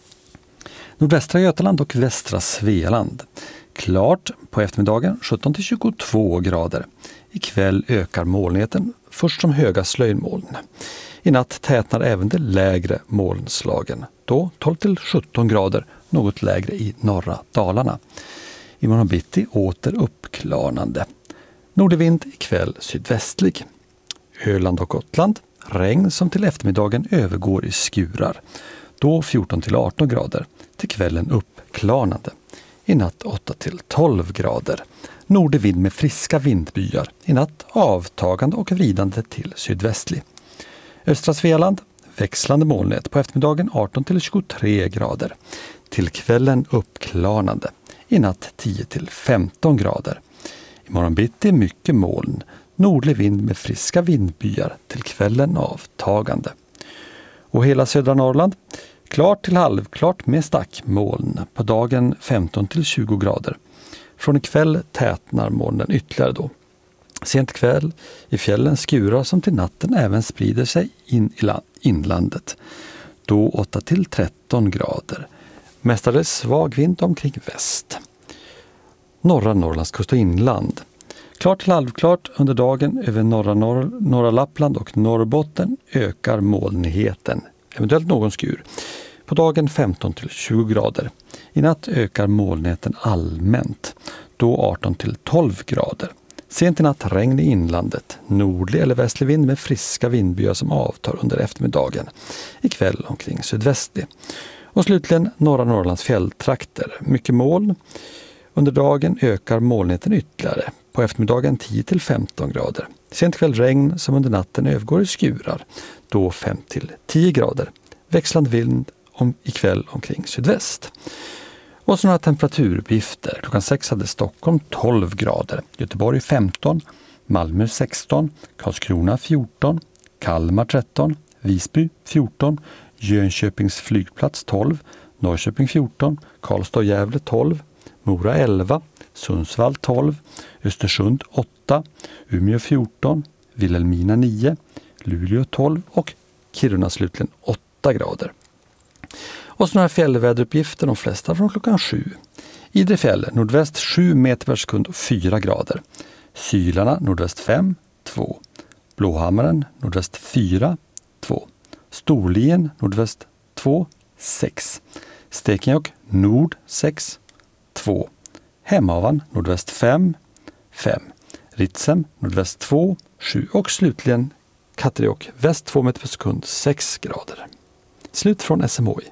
Nordvästra Götaland och västra Svealand. Klart på eftermiddagen sjutton till tjugotvå grader. I kväll ökar molnigheten först som höga slöjmoln. I natt tätnar även de lägre molnslagen. Då tolv till sjutton grader, något lägre i norra Dalarna. I morgon bitti åter uppklarnande. Nordlig vind ikväll sydvästlig. Öland och Gotland, regn som till eftermiddagen övergår i skurar. Då fjorton till arton grader, till kvällen uppklarnande. I natt åtta till tolv grader. Nordlig vind med friska vindbyar. I natt avtagande och vridande till sydvästlig. Östra Svealand, växlande molnighet på eftermiddagen arton till tjugotre grader. Till kvällen uppklarnande. I natt tio till femton grader. Imorgon bitti mycket moln. Nordlig vind med friska vindbyar. Till kvällen avtagande. Och hela södra Norrland, klart till halvklart med stackmoln. På dagen femton till tjugo grader. Från ikväll tätnar molnen ytterligare då. Sent kväll i fjällen skurar som till natten även sprider sig in i inlandet. Då åtta till tretton grader. Mestadels svag vind omkring väst. Norra Norrlands kust och inland. Klart till halvklart under dagen över norra, norr, norra Lappland och Norrbotten ökar molnigheten. Eventuellt någon skur. På dagen femton till tjugo grader. I natt ökar molnigheten allmänt. Då arton till tolv grader. Sent i natt regn i inlandet, nordlig eller västlig vind med friska vindbyar som avtar under eftermiddagen. Ikväll omkring sydvästlig. Och slutligen norra Norrlands fjälltrakter, mycket moln. Under dagen ökar molnigheten ytterligare. På eftermiddagen tio till femton grader. Sent kväll regn som under natten övergår i skurar, då fem till tio grader. Växlande vind om, ikväll omkring sydväst. Och så några temperaturuppgifter. Klockan sex hade Stockholm tolv grader, Göteborg femton, Malmö sexton, Karlskrona fjorton, Kalmar tretton, Visby fjorton, Jönköpings flygplats tolv, Norrköping fjorton, Karlstad och Gävle tolv, Mora elva, Sundsvall tolv, Östersund åtta, Umeå fjorton, Vilhelmina nio, Luleå tolv och Kiruna slutligen åtta grader. Och så några fjällväderuppgifter, de flesta från klockan sju. Idrefjäll nordväst sju meter per sekund och fyra grader. Sylarna nordväst fem, två. Blåhammaren nordväst fyra, två. Storlien nordväst två, sex. Stekenjokk nord sex, två. Hemavan nordväst fem, fem. Ritsem nordväst två, sju och slutligen Katteråk väst två meter per sekund, sex grader. Slut från S M H I.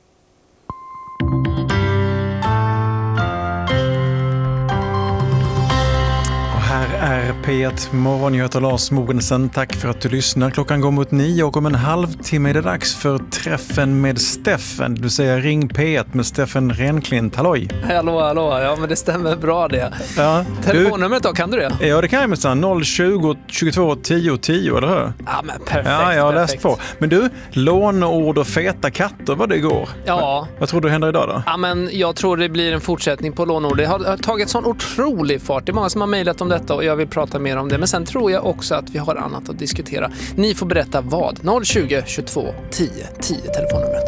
Här är P ett Morgon. Jag heter Lars Mogensen. Tack för att du lyssnar. Klockan går mot nio och om en halvtimme är det dags för träffen med Steffen. Du säger ring P ett med Steffen Renklint. Halloj! Hallå, hallå. Ja, men det stämmer bra det. Ja, telefonnumret då, kan du det? Ja, det kan jag med noll tjugo tjugotvå tio tio, eller hur? Ja, men perfekt. Ja, jag har perfekt. läst på. Men du, lånord och feta katter, vad det igår? Ja. Vad tror du händer idag då? Ja, men jag tror det blir en fortsättning på lånord. Det har tagit sån otrolig fart. Det är många som har mejlat om detta och jag vill prata mer om det. Men sen tror jag också att vi har annat att diskutera. Ni får berätta vad. noll tjugo tjugotvå tio tio telefonnumret.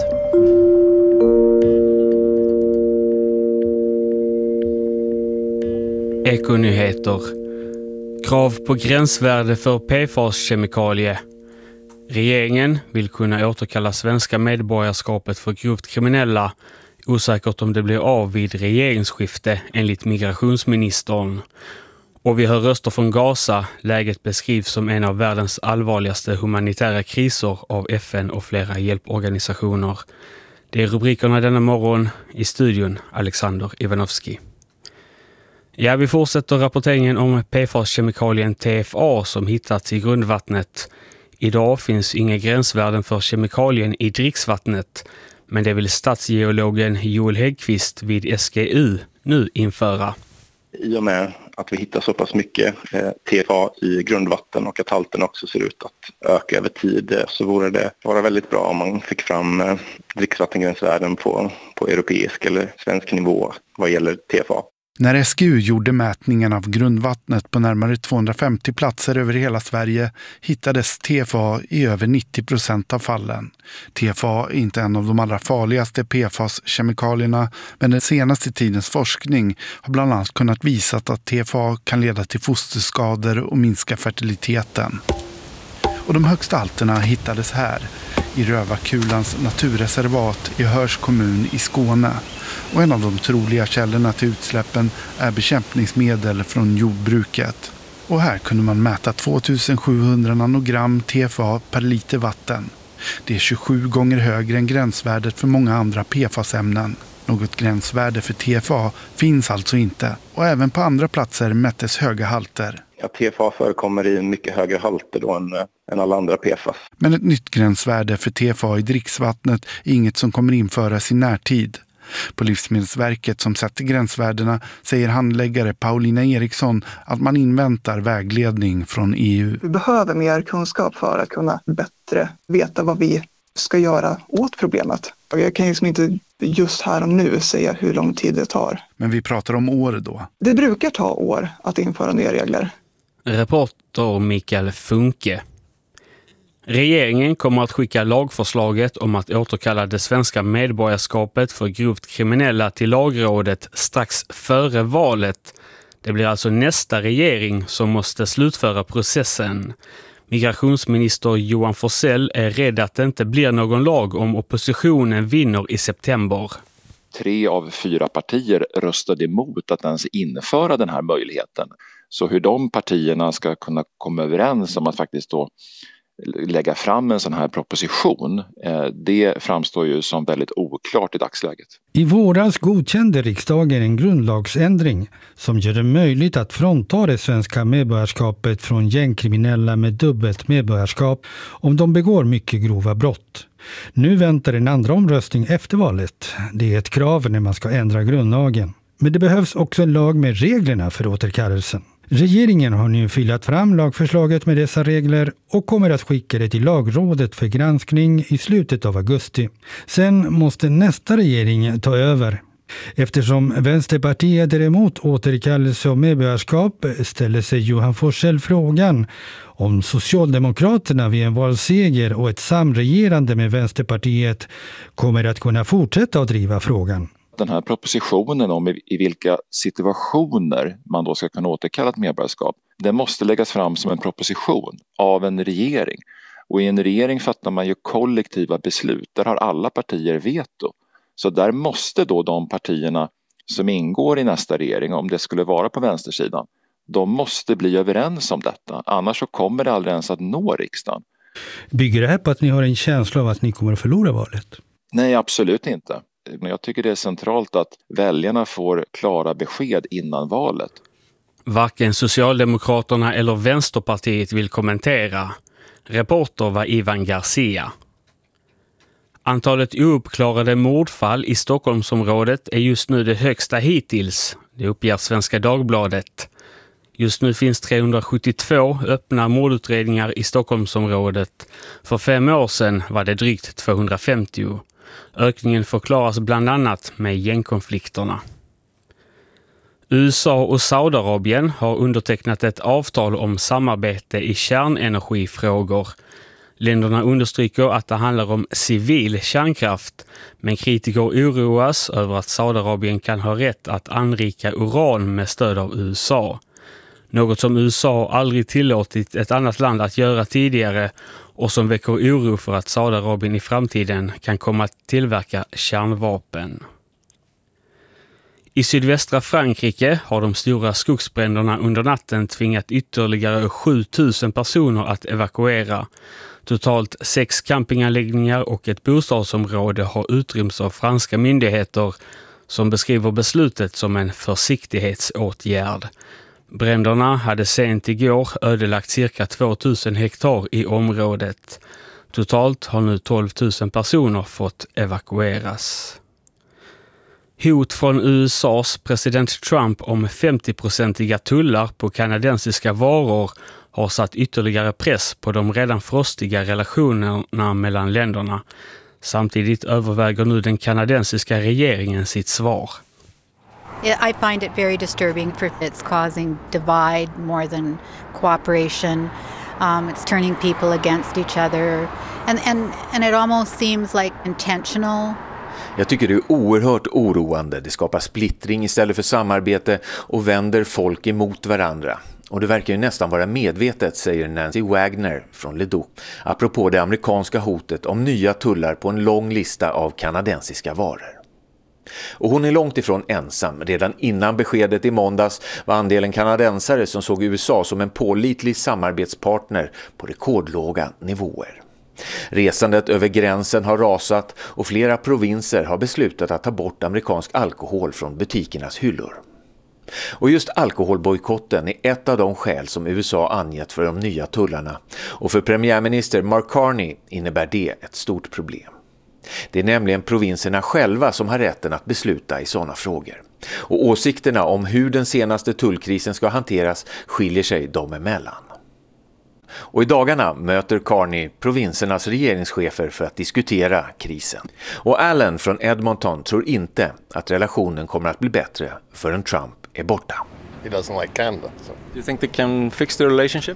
Ekonyheter. Krav på gränsvärde för P F A S-kemikalie. Regeringen vill kunna återkalla svenska medborgarskapet för grovt kriminella. Osäkert om det blir av vid regeringsskifte enligt migrationsministern. Och vi hör röster från Gaza. Läget beskrivs som en av världens allvarligaste humanitära kriser av F N och flera hjälporganisationer. Det är rubrikerna denna morgon. I studion Alexander Ivanovski. Ja, vi fortsätter rapporteringen om P F A S-kemikalien T F A som hittats i grundvattnet. Idag finns inga gränsvärden för kemikalien i dricksvattnet, men det vill statsgeologen Joel Häggqvist vid S G U nu införa. I och med att vi hittar så pass mycket eh, T F A i grundvatten och att halten också ser ut att öka över tid, eh, så vore det vara väldigt bra om man fick fram eh, dricksvattengränsvärden på, på europeisk eller svensk nivå vad gäller T F A. När S G U gjorde mätningen av grundvattnet på närmare tvåhundrafemtio platser över hela Sverige hittades T F A i över nittio procent av fallen. T F A är inte en av de allra farligaste P F A S-kemikalierna, men den senaste tidens forskning har bland annat kunnat visa att T F A kan leda till fosterskador och minska fertiliteten. Och de högsta halterna hittades här, i Rövakulans naturreservat i Höörs kommun i Skåne. Och en av de troliga källorna till utsläppen är bekämpningsmedel från jordbruket. Och här kunde man mäta tvåtusensjuhundra nanogram T F A per liter vatten. Det är tjugosju gånger högre än gränsvärdet för många andra P F A S-ämnen. Något gränsvärde för T F A finns alltså inte. Och även på andra platser mättes höga halter. Ja, T F A förekommer i mycket högre halter då än, än alla andra P F A S. Men ett nytt gränsvärde för T F A i dricksvattnet är inget som kommer införas i närtid. På Livsmedelsverket som sätter gränsvärdena säger handläggare Paulina Eriksson att man inväntar vägledning från E U. Vi behöver mer kunskap för att kunna bättre veta vad vi ska göra åt problemet. Jag kan liksom inte just här och nu säga hur lång tid det tar. Men vi pratar om år då. Det brukar ta år att införa nya regler. Reporter Mikael Funke. Regeringen kommer att skicka lagförslaget om att återkalla det svenska medborgarskapet för grovt kriminella till lagrådet strax före valet. Det blir alltså nästa regering som måste slutföra processen. Migrationsminister Johan Forssell är rädd att det inte blir någon lag om oppositionen vinner i september. Tre av fyra partier röstade emot att ens införa den här möjligheten. Så hur de partierna ska kunna komma överens om att faktiskt då lägga fram en sån här proposition, det framstår ju som väldigt oklart i dagsläget. I våras godkände riksdagen en grundlagsändring som gör det möjligt att frånta det svenska medborgarskapet från gängkriminella med dubbelt medborgarskap om de begår mycket grova brott. Nu väntar en andra omröstning efter valet. Det är ett krav när man ska ändra grundlagen. Men det behövs också en lag med reglerna för återkallelsen. Regeringen har nu filat fram lagförslaget med dessa regler och kommer att skicka det till lagrådet för granskning i slutet av augusti. Sen måste nästa regering ta över. Eftersom Vänsterpartiet är emot återkallelse av medborgarskap ställer sig Johan Forssell frågan om Socialdemokraterna vid en valseger och ett samregerande med Vänsterpartiet kommer att kunna fortsätta att driva frågan. Den här propositionen om i vilka situationer man då ska kunna återkalla ett medborgarskap, den måste läggas fram som en proposition av en regering. Och i en regering fattar man ju kollektiva beslut. Där har alla partier veto. Så där måste då de partierna som ingår i nästa regering, om det skulle vara på vänstersidan, de måste bli överens om detta. Annars så kommer det aldrig ens att nå riksdagen. Bygger det här på att ni har en känsla av att ni kommer att förlora valet? Nej, absolut inte. Men jag tycker det är centralt att väljarna får klara besked innan valet. Varken Socialdemokraterna eller Vänsterpartiet vill kommentera. Reporter var Ivan Garcia. Antalet ouppklarade mordfall i Stockholmsområdet är just nu det högsta hittills. Det uppger Svenska Dagbladet. Just nu finns trehundrasjuttiotvå öppna mordutredningar i Stockholmsområdet. För fem år sedan var det drygt tvåhundrafemtio. Ökningen förklaras bland annat med gängkonflikterna. U S A och Saudiarabien har undertecknat ett avtal om samarbete i kärnenergifrågor. Länderna understryker att det handlar om civil kärnkraft, men kritiker oroas över att Saudiarabien kan ha rätt att anrika uran med stöd av U S A. Något som U S A aldrig tillåtit ett annat land att göra tidigare och som väcker oro för att Saudiarabien i framtiden kan komma att tillverka kärnvapen. I sydvästra Frankrike har de stora skogsbränderna under natten tvingat ytterligare sjutusen personer att evakuera. Totalt sex campinganläggningar och ett bostadsområde har utrymts av franska myndigheter som beskriver beslutet som en försiktighetsåtgärd. Bränderna hade sent igår ödelagt cirka tvåtusen hektar i området. Totalt har nu tolv tusen personer fått evakueras. Hot från U S A:s president Trump om femtio-procentiga tullar på kanadensiska varor har satt ytterligare press på de redan frostiga relationerna mellan länderna. Samtidigt överväger nu den kanadensiska regeringen sitt svar. I find it very disturbing for it's causing divide more than cooperation. Um, it's turning people against each other and, and, and it almost seems like intentional. Jag tycker det är oerhört oroande. Det skapar splittring istället för samarbete och vänder folk emot varandra. Och det verkar ju nästan vara medvetet, säger Nancy Wagner från Ledoux, apropå det amerikanska hotet om nya tullar på en lång lista av kanadensiska varor. Och hon är långt ifrån ensam. Redan innan beskedet i måndags var andelen kanadensare som såg U S A som en pålitlig samarbetspartner på rekordlåga nivåer. Resandet över gränsen har rasat och flera provinser har beslutat att ta bort amerikansk alkohol från butikernas hyllor. Och just alkoholbojkotten är ett av de skäl som U S A angett för de nya tullarna. Och för premiärminister Mark Carney innebär det ett stort problem. Det är nämligen provinserna själva som har rätten att besluta i sådana frågor. Och åsikterna om hur den senaste tullkrisen ska hanteras skiljer sig dem emellan. Och i dagarna möter Carney provinsernas regeringschefer för att diskutera krisen. Och Allen från Edmonton tror inte att relationen kommer att bli bättre förrän Trump är borta. He doesn't like Canada. So. Do you think they can fix the relationship?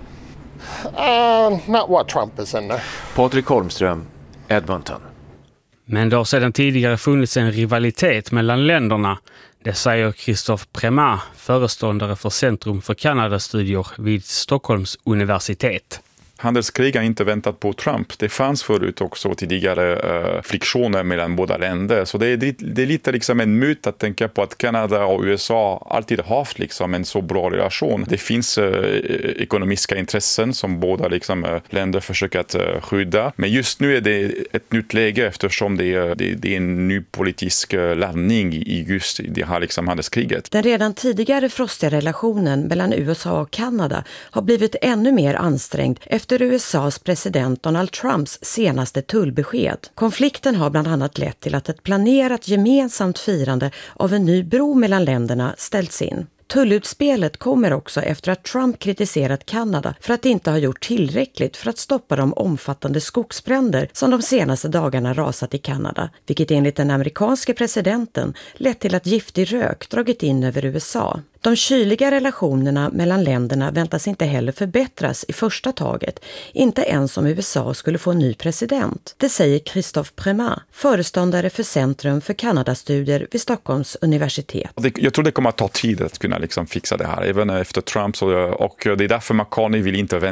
Uh, not what Trump is in there. Patrik Holmström, Edmonton. Men det har sedan tidigare funnits en rivalitet mellan länderna. Det säger Christophe Prémat, föreståndare för Centrum för Kanadastudier vid Stockholms universitet. handelskrig har inte väntat på Trump. Det fanns förut också tidigare uh, friktioner mellan båda länder. Så det är, det, det är lite liksom en myt att tänka på att Kanada och U S A alltid haft liksom en så bra relation. Det finns uh, ekonomiska intressen som båda liksom, uh, länder försöker att uh, skydda. Men just nu är det ett nytt läge eftersom det är, det, det är en ny politisk uh, laddning i just det här liksom handelskriget. Den redan tidigare frostiga relationen mellan U S A och Kanada har blivit ännu mer ansträngd efter U S A:s president Donald Trumps senaste tullbesked. Konflikten har bland annat lett till att ett planerat gemensamt firande av en ny bro mellan länderna ställts in. Tullutspelet kommer också efter att Trump kritiserat Kanada för att inte ha gjort tillräckligt för att stoppa de omfattande skogsbränder som de senaste dagarna rasat i Kanada, vilket enligt den amerikanske presidenten lett till att giftig rök dragit in över U S A. De kyliga relationerna mellan länderna väntas inte heller förbättras i första taget, inte ens om U S A skulle få en ny president. Det säger Christophe Premat, föreståndare för Centrum för Kanadastudier vid Stockholms universitet. Jag tror det kommer att ta tid att kunna liksom fixa det här, även efter Trump. Och det är därför McCartney vill inte